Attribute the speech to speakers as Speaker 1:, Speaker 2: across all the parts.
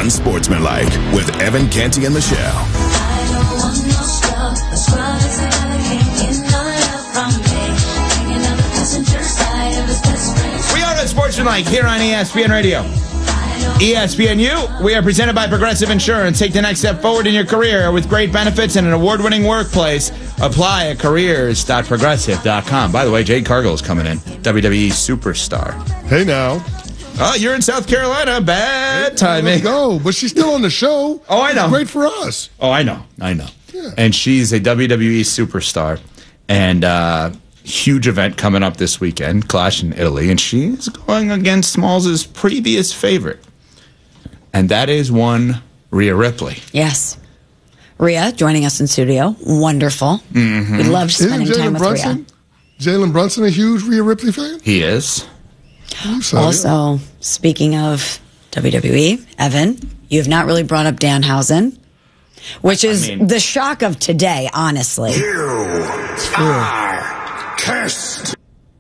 Speaker 1: Unsportsmanlike with Evan Canty and Michelle.
Speaker 2: I don't want no scrub. A scrub is a guy that can't get no love from me. Hanging on the passenger side of his best friend.
Speaker 3: We are Unsportsmanlike here on ESPN Radio. ESPNU, we are presented by Progressive Insurance. Take the next step forward in your career with great benefits and an award-winning workplace. Apply at careers.progressive.com. By the way, Jade Cargill is coming in, WWE superstar.
Speaker 4: Hey, now.
Speaker 3: Oh, you're in South Carolina. Bad timing.
Speaker 4: Let's go. But she's still on the show.
Speaker 3: Oh, I know.
Speaker 4: It's great for us.
Speaker 3: Oh, I know.
Speaker 4: Yeah.
Speaker 3: And she's a WWE superstar. And huge event coming up this weekend, Clash in Italy. And she's going against Smalls' previous favorite. And that is one Rhea Ripley.
Speaker 5: Yes. Rhea joining us in studio. Wonderful. Mm-hmm. We loved spending time with Rhea.
Speaker 4: Jalen Brunson a huge Rhea Ripley fan?
Speaker 3: He is.
Speaker 5: Also, speaking of WWE, Evan, you have not really brought up Danhausen, which is the shock of today, honestly.
Speaker 1: You are cursed.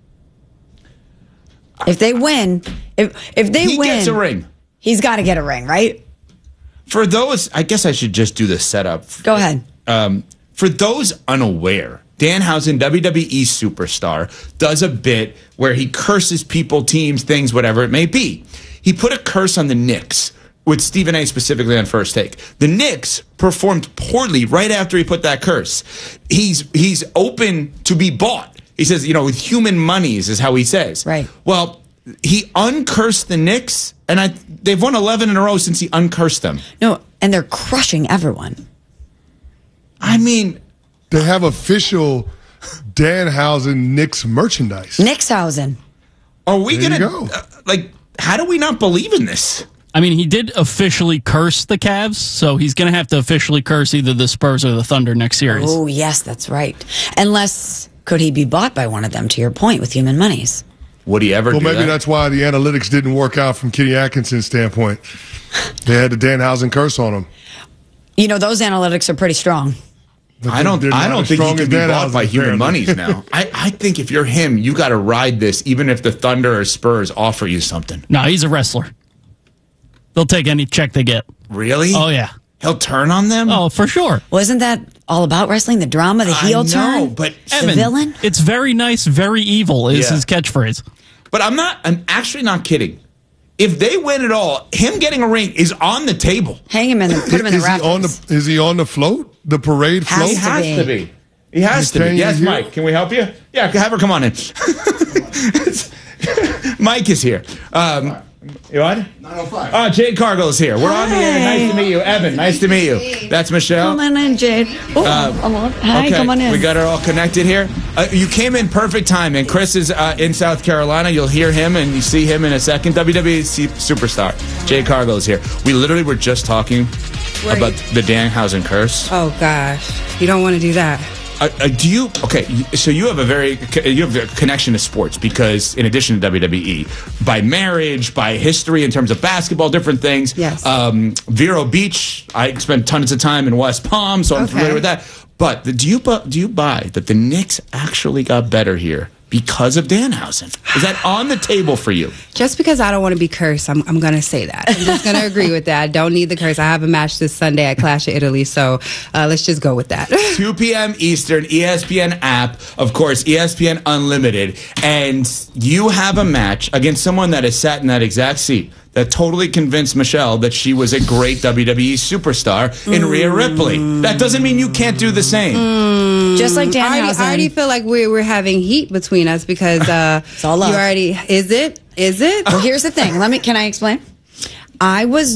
Speaker 5: If they win, if they
Speaker 3: He
Speaker 5: win,
Speaker 3: gets a ring.
Speaker 5: He's got to get a ring, right?
Speaker 3: For those, I guess I should just do the setup.
Speaker 5: Go ahead.
Speaker 3: For those unaware, Danhausen, WWE superstar, does a bit where he curses people, teams, things, whatever it may be. He put a curse on the Knicks with Stephen A. specifically on First Take. The Knicks performed poorly right after he put that curse. He's open to be bought. He says, with human monies is how he says.
Speaker 5: Right.
Speaker 3: Well, he uncursed the Knicks, and they've won 11 in a row since he uncursed them.
Speaker 5: No, and they're crushing everyone.
Speaker 3: I mean,
Speaker 4: They have official Danhausen Knicks merchandise.
Speaker 5: Nickshausen.
Speaker 3: are we
Speaker 4: There
Speaker 3: going
Speaker 4: you
Speaker 3: to, how do we not believe in this?
Speaker 6: I mean, he did officially curse the Cavs, so he's going to have to officially curse either the Spurs or the Thunder next series.
Speaker 5: Oh, yes, that's right. Unless, could he be bought by one of them, to your point, with human monies?
Speaker 3: Would he ever
Speaker 4: Well,
Speaker 3: do
Speaker 4: maybe
Speaker 3: that?
Speaker 4: that's why the analytics didn't work out from Kenny Atkinson's standpoint. They had the Danhausen curse on them.
Speaker 5: Those analytics are pretty strong.
Speaker 3: I don't think he can be bought by human
Speaker 4: apparently.
Speaker 3: monies now. I think if you're him, you got to ride this, even if the Thunder or Spurs offer you something.
Speaker 6: No, he's a wrestler. They'll take any check they get.
Speaker 3: Really?
Speaker 6: Oh, yeah.
Speaker 3: He'll turn on them?
Speaker 6: Oh, for sure.
Speaker 5: Wasn't that all about wrestling? The drama, the heel turn?
Speaker 3: but
Speaker 5: the
Speaker 6: Evan,
Speaker 5: villain?
Speaker 6: It's very nice, very evil is his catchphrase.
Speaker 3: But I'm actually not kidding. If they win it all, him getting a ring is on the table.
Speaker 5: Hang him in the, put him in the rafters.
Speaker 4: Is he on the float? The parade float?
Speaker 5: Has
Speaker 3: He
Speaker 5: to
Speaker 3: has
Speaker 5: be.
Speaker 3: to be. He has to be.
Speaker 4: Can you
Speaker 3: Yes,
Speaker 4: hear?
Speaker 3: Mike. Can we help you? Yeah, have her come on in. Mike is here. You what?
Speaker 4: 905.
Speaker 3: Oh, Jade Cargill is here. We're on the air. Nice to meet you. Evan, nice to meet you. That's Michelle.
Speaker 5: Come on in, Jade. Hi,
Speaker 3: Okay,
Speaker 5: come on in.
Speaker 3: we got her all connected here. You came in perfect time, and Chris is in South Carolina. You'll hear him and you see him in a second. WWE superstar Jade Cargill is here. We literally were just talking about the Danhausen curse.
Speaker 7: Oh gosh, you don't want to do that.
Speaker 3: Do you? Okay, so you have a connection to sports because in addition to WWE, by marriage, by history in terms of basketball, different things.
Speaker 7: Yes.
Speaker 3: Vero Beach. I spent tons of time in West Palm, so I'm familiar with that. But do you buy that the Knicks actually got better here because of Danhausen? Is that on the table for you?
Speaker 7: Just because I don't want to be cursed, I'm going to say that. I'm just going to agree with that. I don't need the curse. I have a match this Sunday at Clash of Italy, so let's just go with that.
Speaker 3: 2 p.m. Eastern, ESPN app, of course, ESPN Unlimited, and you have a match against someone that has sat in that exact seat that totally convinced Michelle that she was a great WWE superstar in Rhea Ripley. That doesn't mean you can't do the same.
Speaker 5: Just like
Speaker 7: I
Speaker 5: Danhausen.
Speaker 7: already feel like we're having heat between us because
Speaker 5: It's all love.
Speaker 7: you already is it?
Speaker 5: Well, here's the thing. Can I explain? I was